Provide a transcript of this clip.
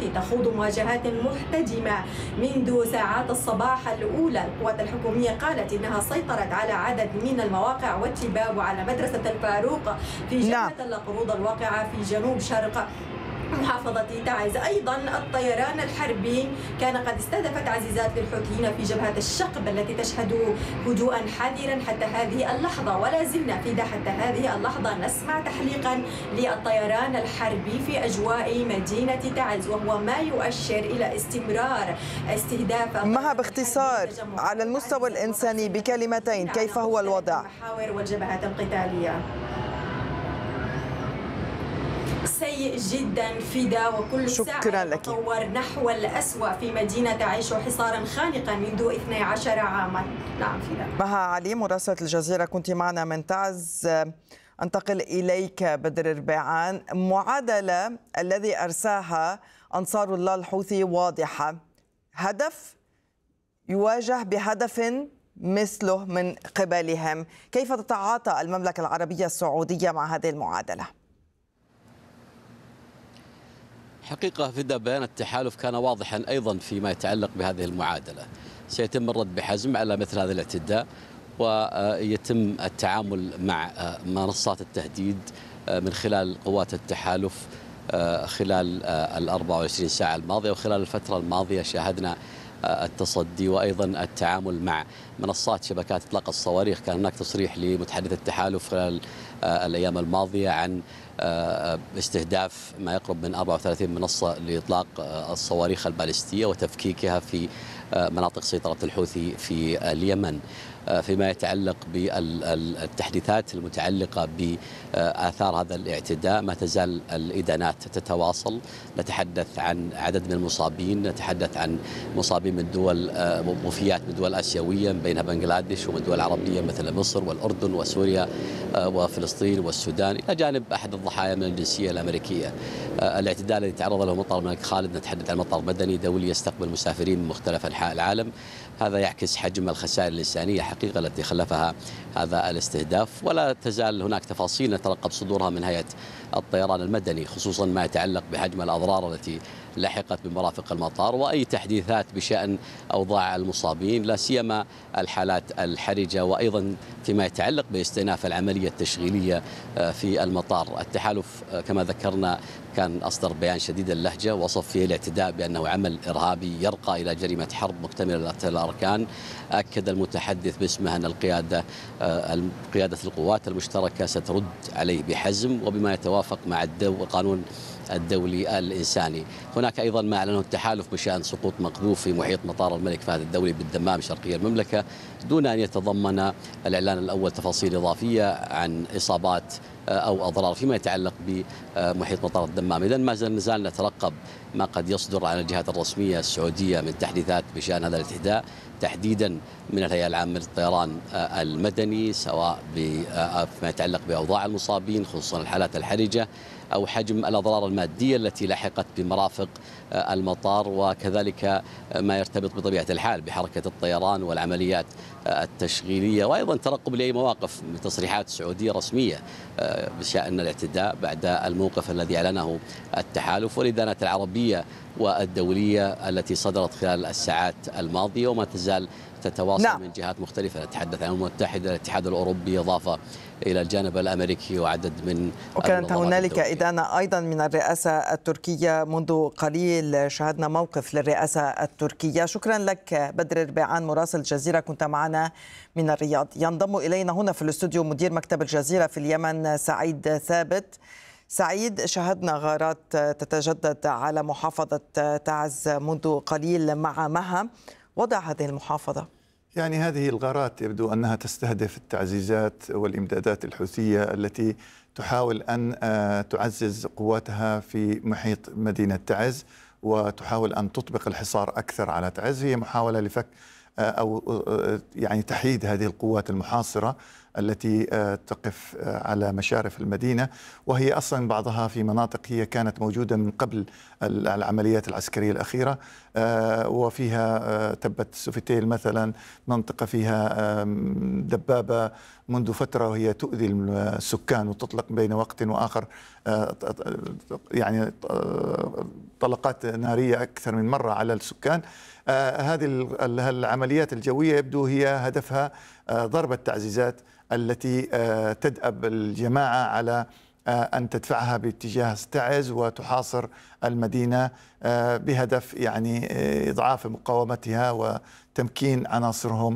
الحوثي تخوض مواجهات محتدمة منذ ساعات الصباح الأولى. القوات الحكومية قالت إنها سيطرت على عدد من المواقع والتباب وعلى مدرسة الفاروق في جبهة القروض الواقعة في جنوب شرق محافظة تعز. أيضا الطيران الحربي كان قد استهدف تعزيزات للحوثيين في جبهة الشقب التي تشهد هدوءا حذرا حتى هذه اللحظة، ولا زلنا حتى هذه اللحظة نسمع تحليقا للطيران الحربي في أجواء مدينة تعز، وهو ما يؤشر إلى استمرار استهداف. مها باختصار على المستوى الإنساني بكلمتين كيف هو الوضع؟ المحاور والجبهات القتالية سيء جدا فدا، وكل ساعة يتطور نحو الأسوأ في مدينة تعيش حصارا خانقا منذ 12 عاما. نعم فدا. مها علي مراسلة الجزيرة كنت معنا من تعز. أنتقل إليك بدر ربيعان. معادلة الذي أرساها أنصار الله الحوثي واضحة، هدف يواجه بهدف مثله من قبلهم، كيف تتعاطى المملكة العربية السعودية مع هذه المعادلة؟ حقيقة فدا بيان التحالف كان واضحا أيضا فيما يتعلق بهذه المعادلة. سيتم الرد بحزم على مثل هذا الاعتداء، ويتم التعامل مع منصات التهديد من خلال قوات التحالف خلال ال 24 ساعة الماضية. وخلال الفترة الماضية شاهدنا التصدي وأيضا التعامل مع منصات شبكات إطلاق الصواريخ. كان هناك تصريح لمتحدث التحالف خلال الأيام الماضية عن استهداف ما يقرب من 34 منصة لإطلاق الصواريخ البالستية وتفكيكها في مناطق سيطرة الحوثي في اليمن. فيما يتعلق بالتحديثات المتعلقة بآثار هذا الاعتداء، ما تزال الإدانات تتواصل. نتحدث عن عدد من المصابين، نتحدث عن مصابين من دول وفيات من دول آسيوية بينها بنغلاديش ومن دول عربية مثل مصر والأردن وسوريا وفلسطين والسودان، إلى جانب أحد الضحايا من الجنسية الأمريكية. الاعتداء الذي تعرض له مطار الملك خالد، نتحدث عن مطار مدني دولي يستقبل مسافرين من مختلف أنحاء العالم. هذا يعكس حجم الخسائر الإنسانية حقيقة التي خلفها هذا الاستهداف. ولا تزال هناك تفاصيل نترقب صدورها من هيئة الطيران المدني، خصوصا ما يتعلق بحجم الأضرار التي لحقت بمرافق المطار، وأي تحديثات بشأن أوضاع المصابين لا سيما الحالات الحرجة، وأيضا فيما يتعلق باستئناف العملية التشغيلية في المطار. التحالف كما ذكرنا كان أصدر بيان شديد اللهجة وصف فيه الاعتداء بأنه عمل إرهابي يرقى إلى جريمة حرب مكتملة الأركان. أكد المتحدث باسمه أن قيادة القوات المشتركة سترد عليه بحزم وبما يتوافق مع القانون الدولي الإنساني. هناك أيضا ما أعلنه التحالف بشأن سقوط مقذوف في محيط مطار الملك فهد الدولي بالدمام شرقي المملكة، دون أن يتضمن الإعلان الأول تفاصيل إضافية عن إصابات أو أضرار فيما يتعلق بمحيط مطار الدمام. إذن ما زال نترقب ما قد يصدر عن الجهات الرسمية السعودية من تحديثات بشأن هذا الاعتداء، تحديدا من الهيئة العامة للطيران المدني، سواء فيما يتعلق بأوضاع المصابين خصوصا الحالات الحرجة أو حجم الأضرار المادية التي لحقت بمرافق المطار، وكذلك ما يرتبط بطبيعة الحال بحركة الطيران والعمليات التشغيلية، وأيضا ترقب لأي مواقف من تصريحات سعودية رسمية بشأن الاعتداء بعد الموقف الذي أعلنه التحالف والإدانات العربية والدولية التي صدرت خلال الساعات الماضية وما تزال تتواصل من جهات مختلفة. نتحدث عن الأمم المتحدة، الاتحاد الأوروبي، إضافة إلى الجانب الأمريكي وعدد من وكانت هنالك إدانة أيضا من الرئاسة التركية. منذ قليل شهدنا موقف للرئاسة التركية. شكرا لك بدر ربيعان مراسل الجزيرة، كنت معنا من الرياض. ينضم إلينا هنا في الاستوديو مدير مكتب الجزيرة في اليمن سعيد ثابت. سعيد، شهدنا غارات تتجدد على محافظة تعز منذ قليل مع مها، وضع هذه المحافظة؟ يعني هذه الغارات يبدو أنها تستهدف التعزيزات والإمدادات الحوثية التي تحاول أن تعزز قواتها في محيط مدينة تعز وتحاول أن تطبق الحصار أكثر على تعز. هي محاولة لفك أو يعني تحييد هذه القوات المحاصرة التي تقف على مشارف المدينة، وهي أصلا بعضها في مناطق هي كانت موجودة من قبل العمليات العسكرية الأخيرة، وفيها تبت سوفيتيل مثلا، منطقة فيها دبابة منذ فترة وهي تؤذي السكان وتطلق بين وقت وآخر يعني طلقات نارية أكثر من مرة على السكان. هذه العمليات الجوية يبدو هي هدفها ضرب التعزيزات التي تدأب الجماعة على أن تدفعها باتجاه تعز وتحاصر المدينة بهدف يعني إضعاف مقاومتها وتمكين عناصرهم